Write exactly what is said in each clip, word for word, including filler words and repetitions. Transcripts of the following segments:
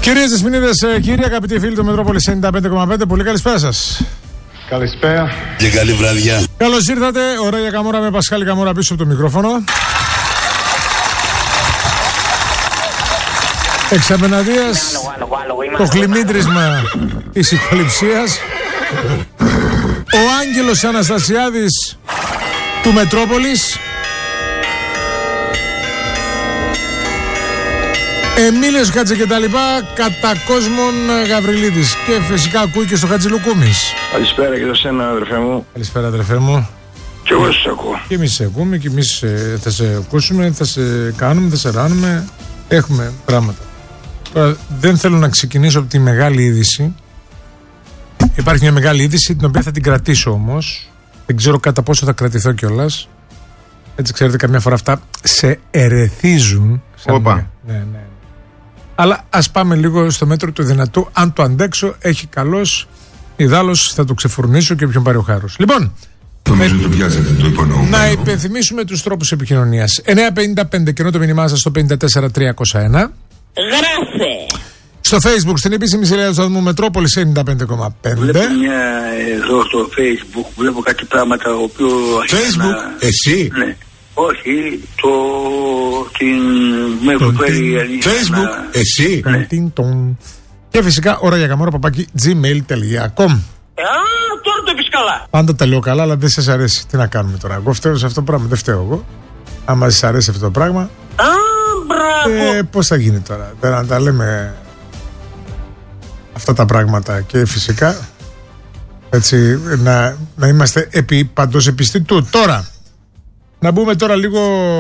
Κυρίες και Δεσποινίδες, κύριοι, αγαπητοί φίλοι του Μετρόπολης ενενήντα πέντε κόμμα πέντε, πολύ καλησπέρα σας. Καλησπέρα. Και καλή βραδιά. Καλώς ήρθατε, ωραία Καμόρα με Πασχάλη Καμόρα πίσω από το μικρόφωνο. Εξ απέναντίας, το χλιμίτρισμα της ηχοληψίας, ο Άγγελος Αναστασιάδης του Μετρόπολης, Εμίλιος Χατζη και τα λοιπά, κατά κόσμον Γαβριλίδης. Και φυσικά ακούει και στο Χατζηλουκούμης. Καλησπέρα και σε σένα, αδερφέ μου. Καλησπέρα, αδερφέ μου. Και εγώ σας ακούω. Και εμείς σε ακούμε και εμείς ε, θα σε ακούσουμε, θα σε κάνουμε, θα σε ράνουμε. Έχουμε πράγματα. Τώρα δεν θέλω να ξεκινήσω από τη μεγάλη είδηση. Υπάρχει μια μεγάλη είδηση την οποία θα την κρατήσω όμως. Δεν ξέρω κατά πόσο θα κρατηθώ κιόλας. Έτσι, ξέρετε, καμιά φορά αυτά σε ερεθίζουν. Όπα. Ναι, ναι. Αλλά ας πάμε λίγο στο μέτρο του δυνατού. Αν το αντέξω, έχει καλός. Ιδάλλως θα το ξεφουρνήσω και ποιον πάρει ο χάρος. Λοιπόν, με... το το να υπενθυμίσουμε τους τρόπους επικοινωνίας. εννιά πενήντα πέντε και ενώ το μήνυμά σας στο πέντε τέσσερα τριακόσια ένα. Γράφε. Στο Facebook, στην επίσημη σελίδα του σταθμού Μετρόπολης ενενήντα πέντε κόμμα πέντε. Βλέπω μια εδώ στο Facebook, βλέπω κάτι πράγματα το οποίο... Facebook, να... εσύ? Ναι. Όχι, το... την... με προφέρει... Facebook, να... εσύ? Ναι. Και φυσικά, ώρα για καμόρα παπάκι gmail τελεία com. Α, τώρα το πεις καλά. Πάντα τα λέω καλά, αλλά δεν σας αρέσει. Τι να κάνουμε τώρα. Εγώ φταίω σε αυτό το πράγμα, δεν φταίω εγώ. Άμα σας αρέσει αυτό το πράγμα. Α, μπράβο. Ε, πώς θα γίνει τώρα. Δεν να τα λέμε αυτά τα πράγματα. Και φυσικά έτσι να, να είμαστε επί παντός επιστητού. Τώρα, να μπούμε τώρα λίγο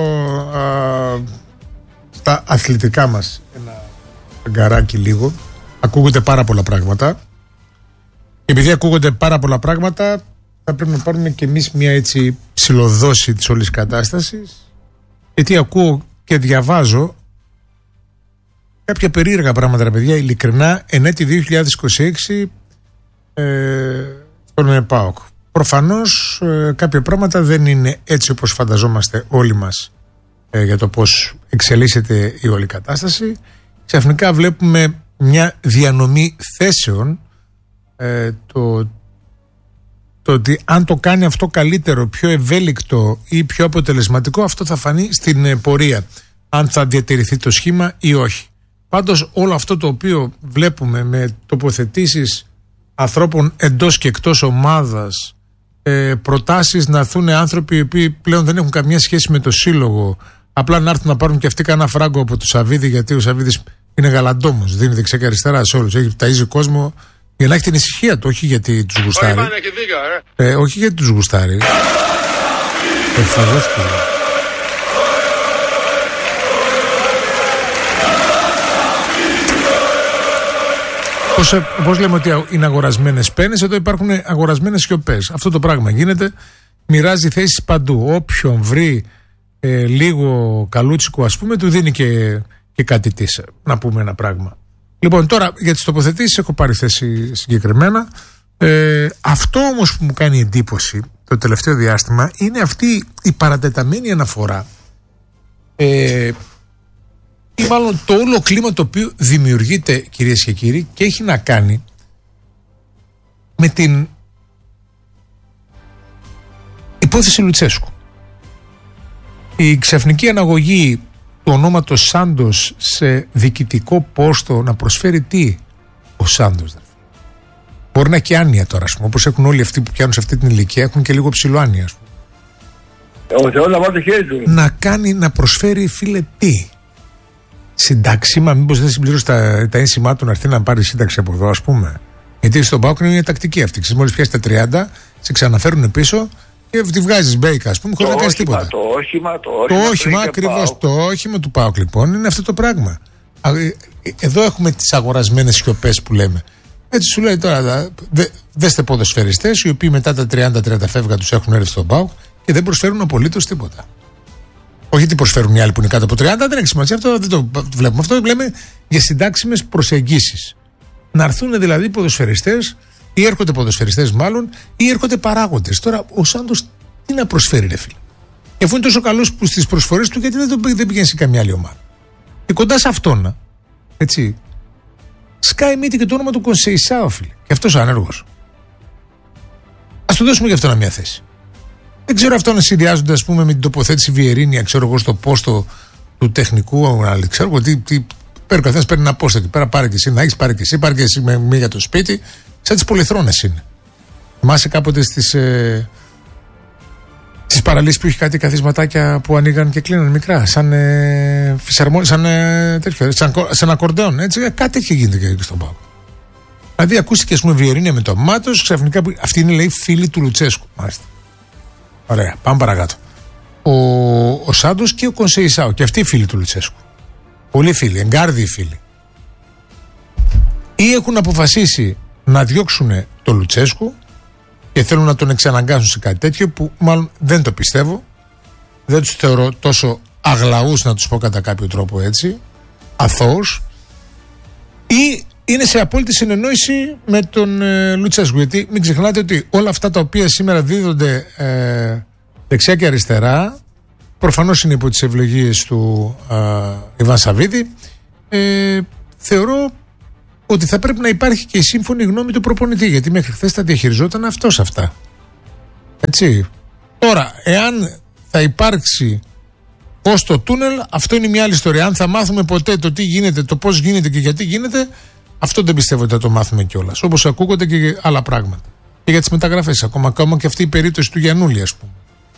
α, στα αθλητικά μας. Ένα γκαράκι λίγο. Ακούγονται πάρα πολλά πράγματα. Και επειδή ακούγονται πάρα πολλά πράγματα, θα πρέπει να πάρουμε και εμείς μια έτσι ψηλοδόση της όλης κατάστασης. Γιατί ακούω και διαβάζω κάποια περίεργα πράγματα, ρε παιδιά, ειλικρινά, εν έτη δύο χιλιάδες είκοσι έξι ε, στον ΕΠΑΟΚ. Προφανώς ε, κάποια πράγματα δεν είναι έτσι όπως φανταζόμαστε όλοι μας ε, για το πώς εξελίσσεται η όλη κατάσταση. Ξαφνικά βλέπουμε μια διανομή θέσεων, ε, το, το ότι αν το κάνει αυτό καλύτερο, πιο ευέλικτο ή πιο αποτελεσματικό, αυτό θα φανεί στην ε, πορεία, αν θα διατηρηθεί το σχήμα ή όχι. Πάντως όλο αυτό το οποίο βλέπουμε με τοποθετήσεις ανθρώπων εντός και εκτός ομάδας, ε, προτάσεις να έρθουν άνθρωποι οι οποίοι πλέον δεν έχουν καμία σχέση με το σύλλογο, απλά να έρθουν να πάρουν και αυτοί κανένα φράγκο από το Σαββίδη, γιατί ο Σαββίδης είναι γαλαντόμος, δίνει δεξιά και αριστερά σε όλους, έχει ταΐζει κόσμο για να έχει την ησυχία του, όχι γιατί τους γουστάρει. ε. Ε, όχι γιατί τους γουστάρει. Ευθαγώς. Πώς, πώς λέμε ότι είναι αγορασμένες πένες, εδώ υπάρχουν αγορασμένες σιωπές. Αυτό το πράγμα γίνεται, μοιράζει θέσεις παντού. Όποιον βρει ε, λίγο καλούτσικο, ας πούμε, του δίνει και, και κάτι της. Να πούμε ένα πράγμα. Λοιπόν, τώρα για τις τοποθετήσεις έχω πάρει θέση συγκεκριμένα. Ε, αυτό όμως που μου κάνει εντύπωση το τελευταίο διάστημα είναι αυτή η παρατεταμένη αναφορά ε, ή μάλλον το όλο κλίμα το οποίο δημιουργείται, κυρίες και κύριοι, και έχει να κάνει με την υπόθεση Λουτσέσκου. Η ξαφνική αναγωγή του ονόματος Σάντος σε διοικητικό πόστο να προσφέρει τι ο Σάντος. Μπορεί να έχει άνοια τώρα, ας πούμε, όπως έχουν όλοι αυτοί που πιάνουν σε αυτή την ηλικία, έχουν και λίγο ψηλό άνοια, ας πούμε. Ο Θεός να βάλει το χέρι του. Να κάνει, να προσφέρει, φίλε, τι. Συνταξίμα, μήπως δεν συμπληρώσει τα, τα ένσημά του να έρθει να πάρει σύνταξη από εδώ, ας πούμε. Γιατί στον ΠΑΟΚ είναι μια τακτική αυτή. Ξέρεις, μόλις πιάσει τα τριάντα, σε ξαναφέρουν πίσω και τη βγάζεις μπέικα, ας πούμε, χωρίς να κάνεις τίποτα. Το όχημα, το όχημα. Το όχημα, ακριβώς. Το όχημα του ΠΑΟΚ, λοιπόν, είναι αυτό το πράγμα. Εδώ έχουμε τις αγορασμένες σιωπές που λέμε. Έτσι σου λέει τώρα, δε, δέστε ποδοσφαιριστές οι οποίοι μετά τα τριάντα τριάντα φεύγα τους έχουν έρθει στον ΠΑΟΚ και δεν προσφέρουν απολύτως τίποτα. Όχι τι προσφέρουν οι άλλοι που είναι κάτω από τριάντα, δεν έχει σημασία. Αυτό δεν το βλέπουμε. Αυτό λέμε για συντάξιμες προσεγγίσεις. Να έρθουν δηλαδή ποδοσφαιριστές, ή έρχονται ποδοσφαιριστές μάλλον, ή έρχονται παράγοντες. Τώρα ο Σάντος τι να προσφέρει, ρε φίλε. Και αφού είναι τόσο καλός που στις προσφορές του, γιατί δεν, το, δεν πηγαίνει σε καμιά άλλη ομάδα. Και κοντά σε αυτόν, έτσι. σκάει μύτη και το όνομα του Κονσεϊσάο, φίλε. Και αυτός ο άνεργος. Ας του δώσουμε γι' αυτό μια θέση. Δεν ξέρω αυτό να συνδυάζονται, ας πούμε, με την τοποθέτηση Βιερίνια, ξέρω εγώ, στο πόστο του τεχνικού. Αλλά ξέρω εγώ τι. τι παίρνει ο καθένας, παίρνει ένα πόστο εκεί πέρα. Πάρε και εσύ, να έχεις πάρει και εσύ, πάρε και εσύ με μία για το σπίτι. Σαν τις πολυθρόνες είναι. Θυμάσαι κάποτε στις. Ε, Στις παραλίες που είχε κάτι καθισματάκια που ανοίγαν και κλείναν μικρά, σαν ε, φυσαρμόνι, σαν ε, τέτοιο, σαν, σαν ακορντεόν, έτσι, κάτι έχει γίνει και στον ΠΑΟΚ. Δηλαδή ακούστηκε, ας πούμε, Βιερίνια με το Μάτος, ξαφνικά, που, αυτή είναι, λέει, φίλη του Λουτσέσκου. Μάλιστα. Ωραία, πάμε παρακάτω. Ο, ο Σάντος και ο Κονσεϊσάο, και αυτοί οι φίλοι του Λουτσέσκου. Πολύ φίλοι, εγκάρδιοι φίλοι. Ή έχουν αποφασίσει να διώξουν τον Λουτσέσκου και θέλουν να τον εξαναγκάσουν σε κάτι τέτοιο, που μάλλον δεν το πιστεύω. Δεν τους θεωρώ τόσο αγλαούς, να τους πω κατά κάποιο τρόπο έτσι, αθώους. Ή είναι σε απόλυτη συνεννόηση με τον ε, Λουτσέσκου. Γιατί μην ξεχνάτε ότι όλα αυτά τα οποία σήμερα δίδονται ε, δεξιά και αριστερά, προφανώς είναι υπό τις ευλογίες του ε, Ιβάν Σαββίδη. Ε, θεωρώ ότι θα πρέπει να υπάρχει και η σύμφωνη γνώμη του προπονητή, γιατί μέχρι χθες τα διαχειριζόταν αυτός αυτά. Έτσι. Τώρα, εάν θα υπάρξει πώς στο τούνελ, αυτό είναι μια άλλη ιστορία. Αν θα μάθουμε ποτέ το τι γίνεται, το πώς γίνεται και γιατί γίνεται, αυτό δεν πιστεύω ότι θα το μάθουμε κιόλας. Όπως ακούγονται και άλλα πράγματα. Και για τις μεταγραφές, ακόμα, ακόμα και αυτή η περίπτωση του Γιαννούλη, ας πούμε.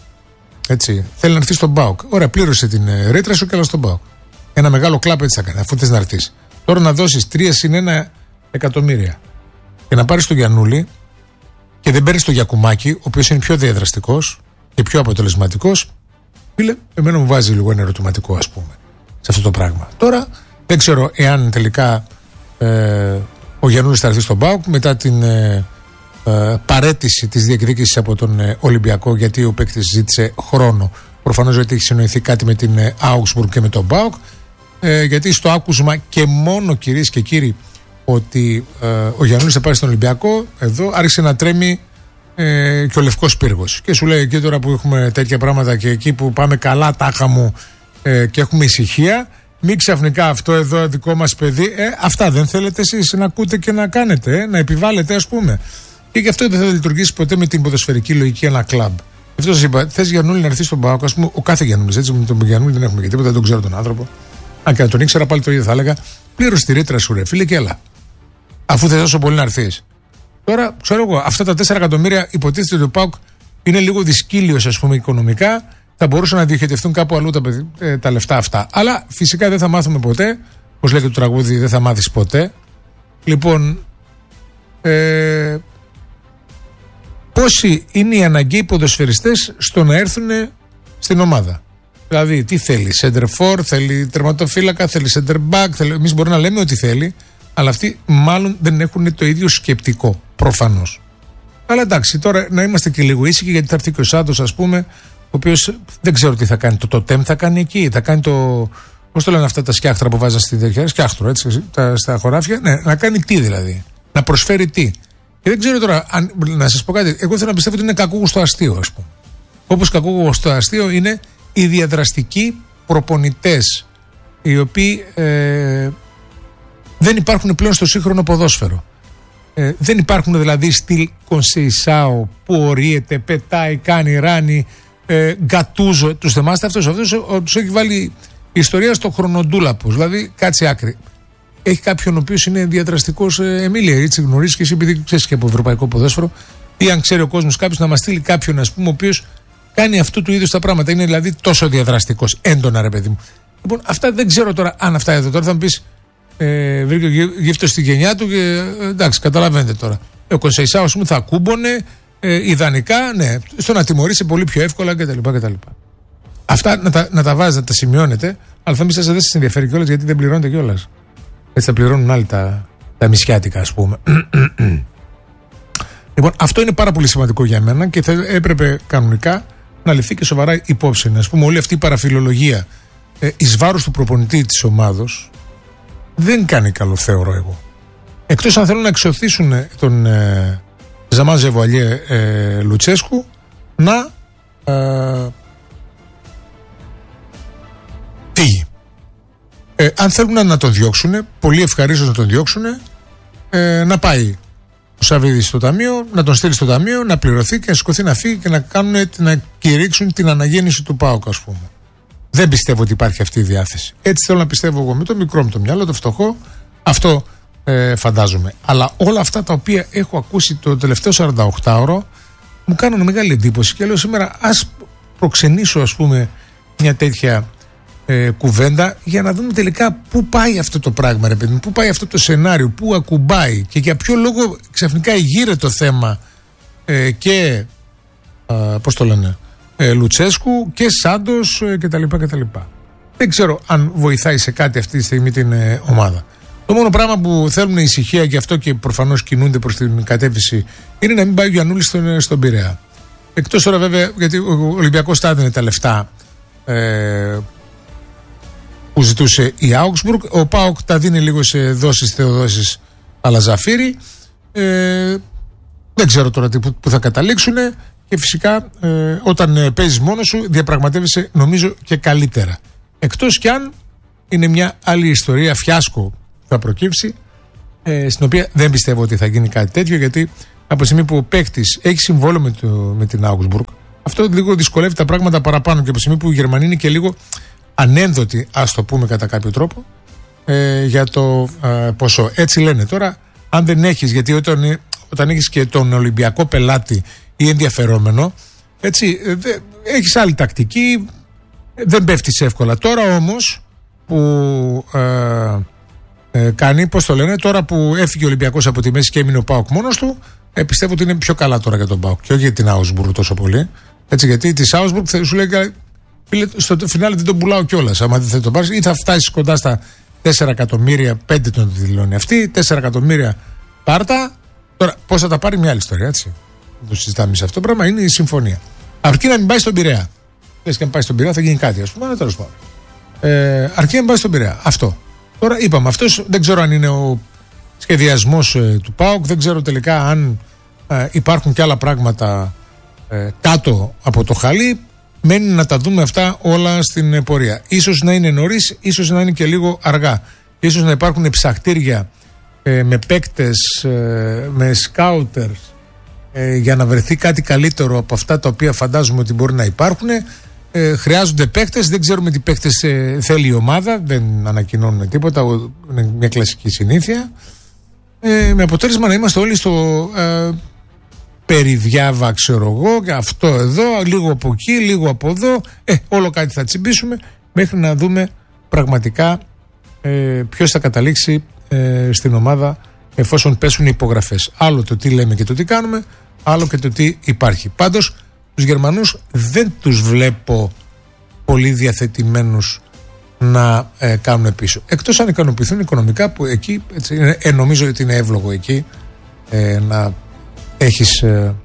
Έτσι. Θέλει να έρθει στον ΠΑΟΚ. Ωραία, πλήρωσε την ε, ρήτρα σου και έλα στον ΠΑΟΚ. Ένα μεγάλο κλαπ έτσι θα κάνει, αφού θες να έρθεις. Τώρα να δώσεις τρία συν ένα εκατομμύρια και να πάρεις τον Γιαννούλη και δεν παίρνεις τον Γιακουμάκη, ο οποίος είναι πιο διαδραστικός και πιο αποτελεσματικός, φίλε, εμένα μου βάζει λίγο ένα ερωτηματικό, ας πούμε, σε αυτό το πράγμα. Τώρα δεν ξέρω εάν τελικά ε, ο Γιαννούλης θα έρθει στον ΠΑΟΚ μετά την ε, ε, παρέτηση της διεκδίκησης από τον ε, Ολυμπιακό, γιατί ο παίκτης ζήτησε χρόνο. Προφανώς γιατί έχει συνοηθεί κάτι με την ε, Augsburg και με τον ΠΑΟΚ. Ε, γιατί στο άκουσμα και μόνο, κυρίες και κύριοι, ότι ε, ο Γιαννούλης θα πάρει στον Ολυμπιακό, εδώ άρχισε να τρέμει ε, και ο Λευκός Πύργος. Και σου λέει, εκεί τώρα που έχουμε τέτοια πράγματα και εκεί που πάμε καλά τάχα μου ε, και έχουμε ησυχία, μην ξαφνικά αυτό εδώ δικό μας παιδί, ε, αυτά δεν θέλετε εσείς να ακούτε και να κάνετε, ε, να επιβάλλετε, ας πούμε. Και γι' αυτό δεν θα λειτουργήσει ποτέ με την ποδοσφαιρική λογική ένα κλαμπ. Αυτό σας είπα, θες Γιαννούλη να έρθει στον ΠΑΟΚ, ας πούμε, ο κάθε Γιαννούλης, έτσι, με τον Γιαννούλη δεν έχουμε και τίποτα, δεν τον ξέρω τον άνθρωπο. Αν και να τον ήξερα, πάλι το ίδιο θα έλεγα. Πλήρωσε τη ρήτρα σου, ρε φίλε, και έλα. Αφού θες τόσο πολύ να έρθεις. Τώρα, ξέρω εγώ, αυτά τα τέσσερα εκατομμύρια υποτίθεται ότι ο ΠΑΟΚ είναι λίγο δυσκύλιος, ας πούμε, οικονομικά. Θα μπορούσαν να διοχετευτούν κάπου αλλού τα, ε, τα λεφτά αυτά. Αλλά φυσικά δεν θα μάθουμε ποτέ. Όπως λέει και το τραγούδι, δεν θα μάθεις ποτέ. Λοιπόν, ε, πόσοι είναι οι αναγκαίοι ποδοσφαιριστές στο να έρθουν στην ομάδα. Δηλαδή, τι θέλει, center for, θέλει τερματοφύλακα, θέλει center back, θέλει... εμείς μπορούμε να λέμε ό,τι θέλει, αλλά αυτοί μάλλον δεν έχουν το ίδιο σκεπτικό, προφανώς. Αλλά εντάξει, τώρα να είμαστε και λίγο ήσυχοι, γιατί θα έρθει και ο Σάντος, ας πούμε, ο οποίος δεν ξέρω τι θα κάνει. Το τοτέμ θα κάνει εκεί, θα κάνει το. Πώς το λένε αυτά τα σκιάχτρα που βάζαν στη τέτοια, σκιάχτρο, έτσι, τα, στα χωράφια. Ναι, να κάνει τι δηλαδή, να προσφέρει τι. Και δεν ξέρω τώρα, αν, να σας πω κάτι, εγώ θέλω να πιστεύω ότι είναι κακούγουστο αστείο, ας πούμε. Όπως κακούγουστο αστείο είναι οι διαδραστικοί προπονητές, οι οποίοι ε, δεν υπάρχουν πλέον στο σύγχρονο ποδόσφαιρο. Ε, δεν υπάρχουν δηλαδή στυλ Κονσεϊσάο που ορίεται, πετάει, κάνει, ράνει, ε, γκατούζο. Τους θυμάστε αυτούς? Αυτούς τους έχει βάλει η ιστορία στο χρονοτούλαπος. Δηλαδή, κάτσε άκρη. Έχει κάποιον ο οποίος είναι διαδραστικός, ε, Εμίλια, έτσι γνωρίζεις και εσύ, επειδή ξέρεις και από ευρωπαϊκό ποδόσφαιρο, ή αν ξέρει ο κόσμος κάποιος, να μας στείλει κάποιον, ας πούμε, ο οποίος κάνει αυτού του είδους τα πράγματα. Είναι δηλαδή τόσο διαδραστικός, έντονα, ρε παιδί μου. Λοιπόν, αυτά δεν ξέρω τώρα αν αυτά εδώ. Τώρα θα μου πεις, ε, βρήκε γύφτο στη γενιά του και ε, εντάξει, καταλαβαίνετε τώρα. Ο Κονσεϊσάο, ας πούμε, θα κούμπονε ε, ιδανικά, ναι, στο να τιμωρήσει πολύ πιο εύκολα κτλ. κτλ. Αυτά να τα, να τα βάζετε, να τα σημειώνετε, αλλά θα μην σας δεν σας ενδιαφέρει κιόλας, γιατί δεν πληρώνετε κιόλας. Έτσι θα πληρώνουν άλλοι τα, τα μισιάτικα, ας πούμε. Λοιπόν, αυτό είναι πάρα πολύ σημαντικό για μένα και θα έπρεπε κανονικά να ληφθεί και σοβαρά υπόψη. Ας πούμε, όλη αυτή η παραφιλολογία ε, εις βάρος του προπονητή της ομάδος δεν κάνει καλό, θεωρώ εγώ. Εκτός αν θέλουν να εξωθήσουν τον ε, Ζαμάν Ζεβουαλιέ ε, Λουτσέσκου να ε, φύγει. Ε, αν θέλουν να τον διώξουν, πολύ ευχαρίστως να τον διώξουν, ε, να πάει ο Σαββίδης στο ταμείο, να τον στείλει στο ταμείο, να πληρωθεί και να σηκωθεί να φύγει και να, κάνουν, να κηρύξουν την αναγέννηση του ΠΑΟΚ, ας πούμε. Δεν πιστεύω ότι υπάρχει αυτή η διάθεση. Έτσι θέλω να πιστεύω εγώ, με το μικρό μου το μυαλό, το φτωχό, αυτό ε, φαντάζομαι. Αλλά όλα αυτά τα οποία έχω ακούσει το τελευταίο σαρανταοκτάωρο μου κάνουν μεγάλη εντύπωση και λέω σήμερα ας προξενήσω, ας πούμε, μια τέτοια ε, κουβέντα για να δούμε τελικά πού πάει αυτό το πράγμα, ρε παιδί μου, πού πάει αυτό το σενάριο, πού ακουμπάει και για ποιο λόγο ξαφνικά γύρε το θέμα ε, και ε, πώς το λένε, ε, Λουτσέσκου και Σάντος ε, κτλ, κτλ. Δεν ξέρω αν βοηθάει σε κάτι αυτή τη στιγμή την ε, ομάδα. Το μόνο πράγμα που θέλουν ησυχία, γι' αυτό και προφανώς κινούνται προς την κατεύθυνση, είναι να μην πάει ο Γιαννούλης στον, στον Πειραιά. Εκτός τώρα βέβαια, γιατί ο Ολυμπιακός τα έδινε τα λεφτά ε, που ζητούσε η Augsburg, ο ΠΑΟΚ τα δίνει λίγο σε δόσεις Θεοδόσης Αλαζαφύρη. Ε, δεν ξέρω τώρα τι, που, που θα καταλήξουν και φυσικά ε, όταν ε, παίζεις μόνος σου διαπραγματεύεσαι νομίζω και καλύτερα. Εκτός κι αν είναι μια άλλη ιστορία, φιάσκο θα προκύψει, ε, στην οποία δεν πιστεύω ότι θα γίνει κάτι τέτοιο, γιατί από τη στιγμή που ο παίκτης έχει συμβόλαιο με, το, με την Augsburg, αυτό λίγο δυσκολεύει τα πράγματα παραπάνω, και από τη στιγμή που η Γερμανία είναι και λίγο ανένδοτη, ας το πούμε κατά κάποιο τρόπο, ε, για το ε, ποσό. Έτσι λένε τώρα, αν δεν έχεις, γιατί όταν, όταν έχεις και τον Ολυμπιακό πελάτη ή ενδιαφερόμενο, έτσι, ε, δε, έχεις άλλη τακτική, δεν πέφτεις εύκολα. Τώρα όμως που ε, ε, κάνει, πώς το λένε, τώρα που έφυγε ο Ολυμπιακός από τη μέση και έμεινε ο ΠΑΟΚ μόνος του, ε, πιστεύω ότι είναι πιο καλά τώρα για τον ΠΑΟΚ και όχι για την Augsburg τόσο πολύ. Έτσι, γιατί τη Augsburg θα σου λέει, φίλε, στο φινάλε δεν τον πουλάω κιόλας. Άμα δεν θα τον πάρεις, ή θα φτάσει κοντά στα τέσσερα εκατομμύρια, πέντε τον δηλώνει αυτή, τέσσερα εκατομμύρια πάρτα. Τώρα, πώς θα τα πάρει, μια άλλη ιστορία, έτσι. Δεν το συζητάμε σε αυτό το πράγμα, είναι η συμφωνία. Αρκεί να μην πάει στον Πειραιά. Λες και αν πάει στον Πειραιά θα γίνει κάτι, ας πούμε, αλλά τέλος πάντων. Ε, αρκεί να μην πάει στον Πειραιά. Αυτό. Τώρα είπαμε, αυτός δεν ξέρω αν είναι ο σχεδιασμός ε, του ΠΑΟΚ, δεν ξέρω τελικά αν ε, υπάρχουν και άλλα πράγματα ε, κάτω από το χαλί. Μένει να τα δούμε αυτά όλα στην πορεία. Ίσως να είναι νωρίς, ίσως να είναι και λίγο αργά. Ίσως να υπάρχουν ψαχτήρια ε, με παίκτες, ε, με σκάουτερς, ε, για να βρεθεί κάτι καλύτερο από αυτά τα οποία φαντάζομαι ότι μπορεί να υπάρχουν. Ε, χρειάζονται παίκτες, δεν ξέρουμε τι παίκτες ε, θέλει η ομάδα, δεν ανακοινώνουμε τίποτα, είναι μια κλασική συνήθεια. Ε, με αποτέλεσμα να είμαστε όλοι στο ε, περιδιάβα, ξέρω εγώ, και αυτό εδώ, λίγο από εκεί, λίγο από εδώ, ε, όλο κάτι θα τσιμπήσουμε, μέχρι να δούμε πραγματικά ε, ποιος θα καταλήξει ε, στην ομάδα εφόσον πέσουν οι υπογραφές. Άλλο το τι λέμε και το τι κάνουμε, άλλο και το τι υπάρχει. Πάντως, τους Γερμανούς δεν τους βλέπω πολύ διαθετημένους να ε, κάνουν πίσω. Εκτός αν ικανοποιηθούν οικονομικά, που εκεί έτσι, ε, νομίζω ότι είναι εύλογο εκεί ε, να έχεις ε,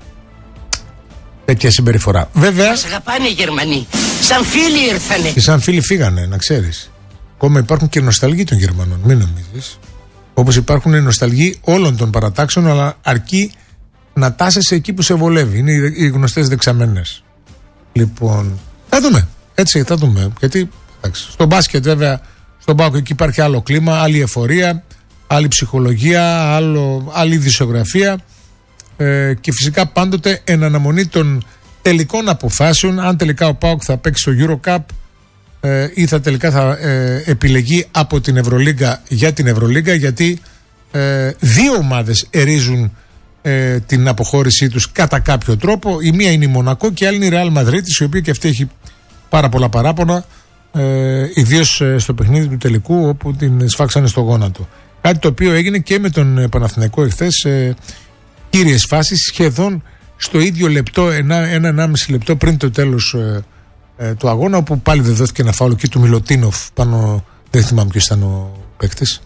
τέτοια συμπεριφορά. Βέβαια, μας αγαπάνε οι Γερμανοί. Σαν φίλοι ήρθανε. Και σαν φίλοι φύγανε, να ξέρεις. Ακόμα υπάρχουν και νοσταλγοί των Γερμανών, μην νομίζεις. Όπως υπάρχουν νοσταλγοί όλων των παρατάξεων, αλλά αρκεί να τάσεσαι εκεί που σε βολεύει. Είναι οι γνωστές δεξαμένες. Λοιπόν, θα δούμε. Έτσι, θα δούμε. Γιατί εντάξει, στο μπάσκετ, βέβαια, στον ΠΑΟΚ εκεί υπάρχει άλλο κλίμα, άλλη εφορία, άλλη ψυχολογία, άλλο, άλλη δισογραφία. Ε, και φυσικά πάντοτε εν αναμονή των τελικών αποφάσεων, αν τελικά ο ΠΑΟΚ θα παίξει στο Euro Cup ε, ή θα τελικά θα ε, επιλεγεί από την Ευρωλίγκα για την Ευρωλίγκα, γιατί ε, δύο ομάδες ερίζουν ε, την αποχώρησή τους κατά κάποιο τρόπο. Η μία είναι η Μονακό και η άλλη είναι η Ρεάλ Μαδρίτης, η οποία και αυτή έχει πάρα πολλά παράπονα, ε, ιδίως ε, στο παιχνίδι του τελικού, όπου την σφάξανε στο γόνατο. Κάτι το οποίο έγινε και με τον Παναθηναϊκό εχθές, ε, κύριες φάσεις, σχεδόν στο ίδιο λεπτό, ένα, ένα, ενάμιση λεπτό πριν το τέλος ε, ε, του αγώνα, όπου πάλι δεν δόθηκε ένα φάουλ εκεί του Μιλωτίνοφ πάνω, δεν θυμάμαι ποιος ήταν ο παίκτης.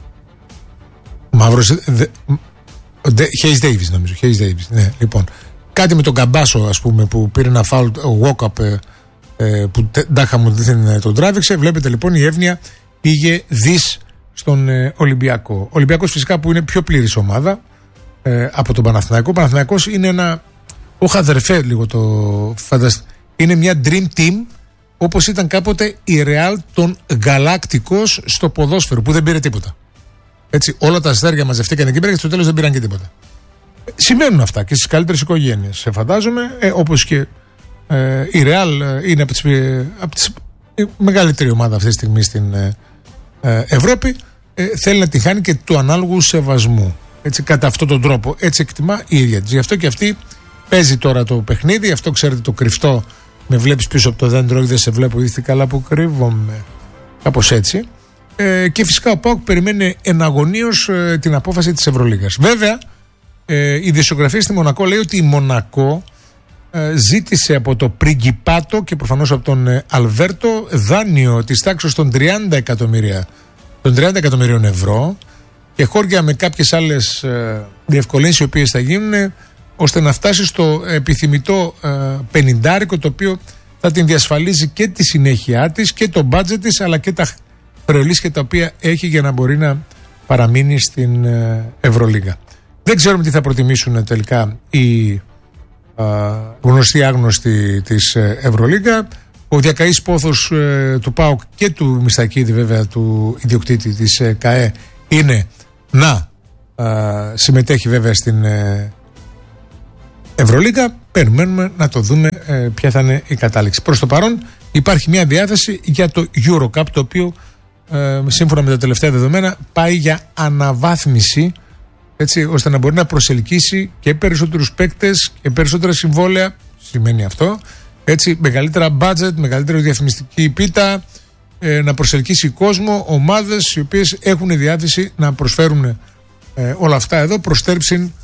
Μαύρος, Χέις Ντέιβις νομίζω, Χέις Ντέιβις, ναι, λοιπόν. Κάτι με τον Καμπάσο, ας πούμε, που πήρε ένα φάουλ, ο walk-up, ε, ε, που τάχα μου δεν τον τράβηξε. Βλέπετε λοιπόν, η Εύνοια πήγε δις στον ε, Ολυμπιακό. Ο Ολυμπιακός φυσικά που είναι πιο πλήρης ομάδα ε, από τον Παναθηναϊκό. Ο Παναθηναϊκός είναι ένα, όχι αδερφέ λίγο το φανταστείτε, είναι μια dream team, όπως ήταν κάποτε η Real των Γαλάκτικος στο ποδόσφαιρο, που δεν πήρε τίποτα. Έτσι, όλα τα αστέρια μαζευτήκαν εκεί πέρα και στο τέλος δεν πήραν και τίποτα. Συμβαίνουν αυτά και στις καλύτερες οικογένειες. Σε φαντάζομαι, ε, όπως και ε, η Real ε, είναι από τις, ε, από τις η μεγαλύτερη ομάδα αυτή τη στιγμή στην ε, ε, Ευρώπη. Ε, θέλει να τη χάνει και του ανάλογου σεβασμού. Έτσι, κατά αυτόν τον τρόπο. Έτσι εκτιμά η ίδια της. Γι' αυτό και αυτή παίζει τώρα το παιχνίδι. Αυτό ξέρετε το κρυφτό. Με βλέπεις πίσω από το δέντρο, όχι δεν σε βλέπω, είσαι καλά που κρύβομαι. Κάπως έτσι. Ε, και φυσικά ο ΠΑΟΚ περιμένει εναγωνίως ε, την απόφαση της Ευρωλίγας. Βέβαια, ε, η δισογραφία στη Μονακό λέει ότι η Μονακό ε, ζήτησε από το Πριγκιπάτο και προφανώς από τον ε, Αλβέρτο δάνειο της τάξης των τριάντα εκατομμύρια, των τριάντα εκατομμυρίων ευρώ και χώρια με κάποιες άλλες ε, διευκολύνσεις οι οποίες θα γίνουν ώστε να φτάσει στο επιθυμητό ε, πενηντάρικο, το οποίο θα την διασφαλίζει και τη συνέχεια της και το μπάτζετ της, αλλά και τα χρεολύσια τα οποία έχει για να μπορεί να παραμείνει στην ε, Ευρωλίγα. Δεν ξέρουμε τι θα προτιμήσουν τελικά οι ε, γνωστοί άγνωστοι της ε, Ευρωλίγα. Ο διακαής πόθος ε, του ΠΑΟΚ και του Μιστακίδη, βέβαια του ιδιοκτήτη της ε, ΚΑΕ, είναι να ε, συμμετέχει βέβαια στην ε, Ευρωλίγα. Περιμένουμε να το δούμε ε, ποια θα είναι η κατάληξη. Προς το παρόν υπάρχει μια διάθεση για το EuroCup, το οποίο ε, σύμφωνα με τα τελευταία δεδομένα πάει για αναβάθμιση, έτσι ώστε να μπορεί να προσελκύσει και περισσότερους παίκτες και περισσότερα συμβόλαια. Σημαίνει αυτό, έτσι, μεγαλύτερα budget, μεγαλύτερη διαφημιστική πίτα, ε, να προσελκύσει κόσμο, ομάδες οι οποίες έχουν διάθεση να προσφέρουν ε, όλα αυτά εδώ προς στέρψη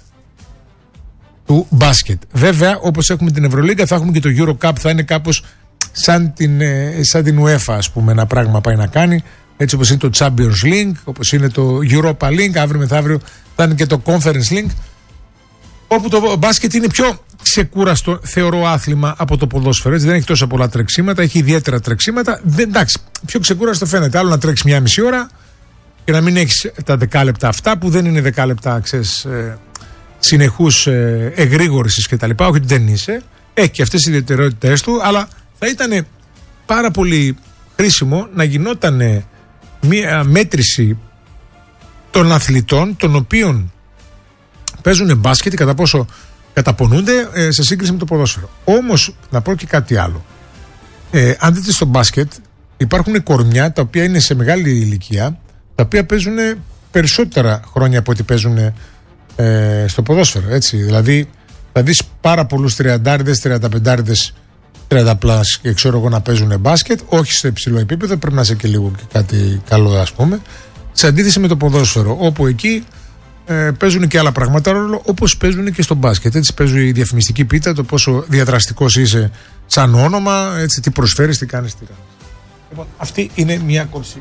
του μπάσκετ. Βέβαια, όπως έχουμε την Ευρωλίγκα, θα έχουμε και το EuroCup, θα είναι κάπως σαν την, σαν την UEFA, ας πούμε, ένα πράγμα πάει να κάνει, έτσι όπως είναι το Champions League, όπως είναι το Europa League, αύριο μεθαύριο θα είναι και το Conference League, όπου το μπάσκετ είναι πιο ξεκούραστο, θεωρώ, άθλημα από το ποδόσφαιρο. Έτσι, δεν έχει τόσα πολλά τρεξίματα, έχει ιδιαίτερα τρεξίματα. Δεν, εντάξει, πιο ξεκούραστο φαίνεται. Άλλο να τρέξει μια μισή ώρα και να μην έχει τα δεκάλεπτα αυτά που δεν είναι δεκάλεπτα, ξέρεις, ε, συνεχούς ε, εγρήγορησης και τα λοιπά. Όχι ότι δεν είσαι. Έχει και αυτές οι ιδιαιτερότητες του, αλλά θα ήταν πάρα πολύ χρήσιμο να γινόταν μια μέτρηση των αθλητών των οποίων παίζουν μπάσκετ, κατά πόσο καταπονούνται ε, σε σύγκριση με το ποδόσφαιρο. Όμως, να πω και κάτι άλλο. Ε, αν δείτε στο μπάσκετ, υπάρχουν κορμιά τα οποία είναι σε μεγάλη ηλικία, τα οποία παίζουν περισσότερα χρόνια από ό,τι παίζουν ε, στο ποδόσφαιρο. Έτσι. Δηλαδή, θα δεις πάρα πολλούς τριαντάριδες, τριανταπεντάριδες, τριάντα πλάς και ξέρω εγώ να παίζουν μπάσκετ, όχι σε υψηλό επίπεδο, πρέπει να είσαι και λίγο και κάτι καλό, ας πούμε. Σε αντίθεση με το ποδόσφαιρο, όπου εκεί ε, παίζουν και άλλα πράγματα ρόλο, όπως παίζουν και στο μπάσκετ. Έτσι παίζει η διαφημιστική πίτα, το πόσο διαδραστικός είσαι σαν όνομα, έτσι, τι προσφέρεις, τι κάνεις, τι κάνεις. Λοιπόν, αυτή είναι μια κόψη,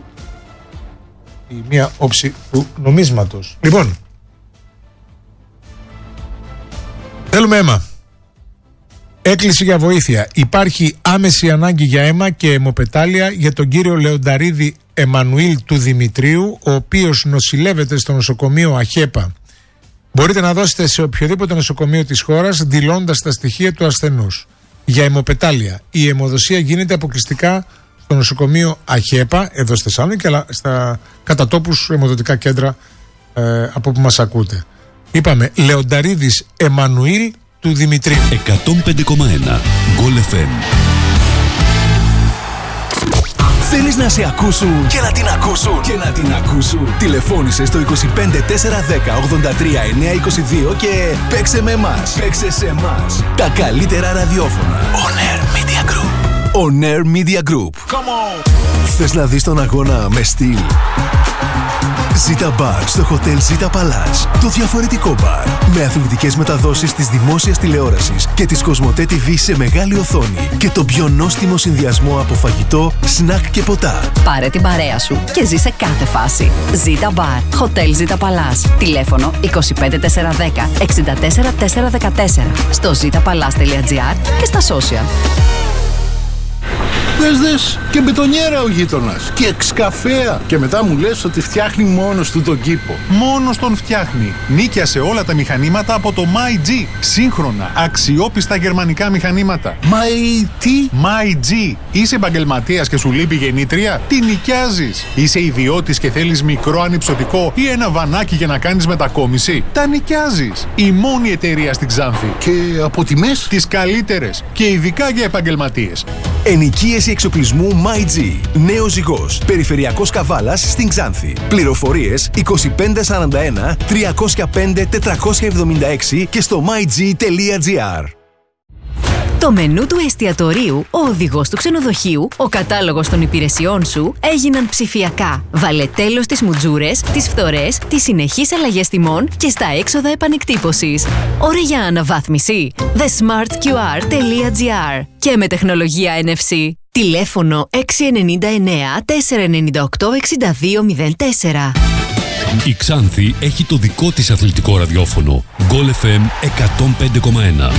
μια όψη του νομίσματος. Λοιπόν, θέλουμε αίμα. Έκκληση για βοήθεια. Υπάρχει άμεση ανάγκη για αίμα και αιμοπετάλια για τον κύριο Λεονταρίδη Εμμανουήλ του Δημητρίου, ο οποίος νοσηλεύεται στο νοσοκομείο ΑΧΕΠΑ. Μπορείτε να δώσετε σε οποιοδήποτε νοσοκομείο της χώρας δηλώντας τα στοιχεία του ασθενούς. Για αιμοπετάλια. Η αιμοδοσία γίνεται αποκλειστικά στο νοσοκομείο ΑΧΕΠΑ, εδώ στη Θεσσαλονίκη, αλλά στα κατατόπους αιμοδοτικά κέντρα ε, από που μας ακούτε. Είπαμε Λεονταρίδης Εμμανουήλ του Δημητρίου. εκατόν πέντε κόμμα ένα Γκολ εφ εμ. Θέλεις να σε ακούσουν και να την ακούσουν και να την ακούσουν. Τηλεφώνησε στο είκοσι πέντε τέσσερα δέκα ογδόντα τρία εννιακόσια είκοσι δύο και παίξε με εμάς. Παίξε σε εμάς. Τα καλύτερα ραδιόφωνα. On Air Media Group. On Air Media Group. Come on. Θες να δεις τον αγώνα με στυλ? Zita Bar στο Hotel Zita Palace. Το διαφορετικό μπαρ. Με αθλητικές μεταδόσεις της δημόσιας τηλεόρασης και της Κοσμοτέ τι βι σε μεγάλη οθόνη. Και το πιο νόστιμο συνδυασμό από φαγητό, σνακ και ποτά. Πάρε την παρέα σου και ζήσε κάθε φάση. Zita Bar. Hotel Zita Palace. Τηλέφωνο είκοσι πέντε τέσσερα δέκα εξήντα τέσσερα τέσσερα δεκατέσσερα. Στο zitapalace τελεία gr και στα social. Δες δες και μπετονιέρα ο γείτονας και εξκαφέα. Και μετά μου λες ότι φτιάχνει μόνος του τον κήπο. Μόνος τον φτιάχνει. Νίκιασε όλα τα μηχανήματα από το MyG. Σύγχρονα, αξιόπιστα γερμανικά μηχανήματα. My τι? MyG. Είσαι επαγγελματίας και σου λείπει γεννήτρια? Τι νοικιάζεις? Είσαι ιδιώτης και θέλεις μικρό ανυψωτικό ή ένα βανάκι για να κάνεις μετακόμιση? Τα νοικιάζεις. Η μόνη εταιρεία στην Ξάνθη. Και από τιμές? Τις καλύτερες. Και ειδικά για επαγγελματίες. Ενοικίαση εξοπλισμού MyG. Νέος Ζυγός. Περιφερειακός Καβάλας στην Ξάνθη. Πληροφορίες είκοσι πέντε σαράντα ένα τριακόσια πέντε τετρακόσια εβδομήντα έξι και στο myg τελεία gr. Το μενού του εστιατορίου, ο οδηγός του ξενοδοχείου, ο κατάλογος των υπηρεσιών σου έγιναν ψηφιακά. Βάλε τέλος στις μουτζούρες, τις φθορές, τις συνεχείς αλλαγές τιμών και στα έξοδα επανεκτύπωσης. Ώρα για αναβάθμιση. the smart q r τελεία gr και με τεχνολογία εν εφ σι. Τηλέφωνο έξι εννιά εννιά τέσσερα εννιά οκτώ έξι δύο μηδέν τέσσερα. Η Ξάνθη έχει το δικό της αθλητικό ραδιόφωνο. Goal εφ εμ εκατόν πέντε κόμμα ένα.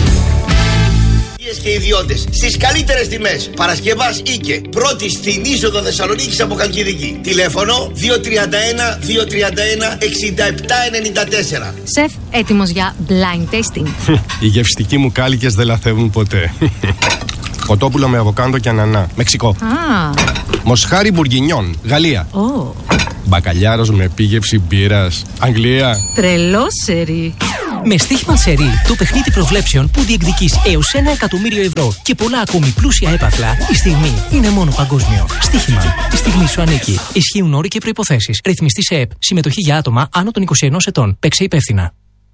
Και ιδιώτες στις καλύτερες τιμές. Παρασκευάς Ίκε. Πρώτη στην είσοδο Θεσσαλονίκης από Χαλκιδική. Τηλέφωνο δύο τρία ένα δύο τρία ένα εξήντα επτά ενενήντα τέσσερα. Σεφ, έτοιμος για blind tasting? Οι γευστικοί μου κάλικες δεν λαθεύουν ποτέ. Κοτόπουλο με αβοκάντο και ανανά. Μεξικό. Ah. Μοσχάρι μπουργκινιόν. Γαλλία. Oh. Μπακαλιάρος με επίγευση μπύρας. Αγγλία. Τρελό σερί. Με στοίχημα σερί, το παιχνίδι προβλέψεων που διεκδικείς έως ένα εκατομμύριο ευρώ και πολλά ακόμη πλούσια έπαθλα, η στιγμή είναι μόνο παγκόσμιο. Στοίχημα. Η στιγμή σου ανήκει. Ισχύουν όροι και προϋποθέσεις. Ρυθμιστή σε ΕΠ. Συμμετοχή για άτομα άνω των είκοσι ενός ετών. Παίξε υπεύθυνα.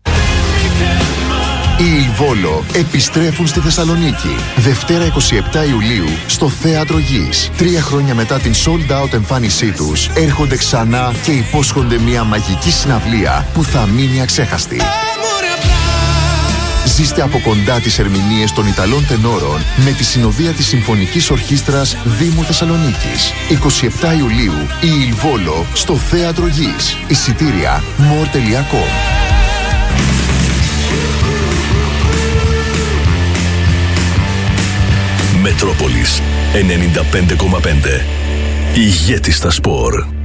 Οι Ιλβόλο επιστρέφουν στη Θεσσαλονίκη. Δευτέρα εικοστή εβδόμη Ιουλίου στο Θέατρο Γης. Τρία χρόνια μετά την sold out εμφάνισή τους, έρχονται ξανά και υπόσχονται μια μαγική συναυλία που θα μείνει αξέχαστη. Ζήστε από κοντά τις ερμηνείες των Ιταλών τενόρων με τη συνοδεία της Συμφωνικής Ορχήστρας Δήμου Θεσσαλονίκης. εικοστή εβδόμη Ιουλίου η Ιλβόλο στο Θέατρο Γης. Εισιτήρια more τελεία com. Μετρόπολης ενενήντα πέντε κόμμα πέντε. Ηγέτη στα σπορ.